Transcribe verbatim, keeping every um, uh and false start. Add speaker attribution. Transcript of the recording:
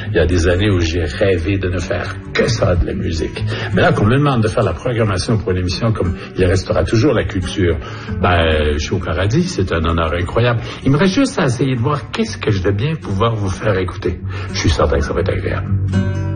Speaker 1: Il y a des années où j'ai rêvé de ne faire que ça, de la musique. Mais là, qu'on me demande de faire la programmation pour une émission comme Il restera toujours la culture, ben, je suis au paradis, c'est un honneur incroyable. Il me reste juste à essayer de voir qu'est-ce que je vais bien pouvoir vous faire écouter. Je suis certain que ça va être agréable.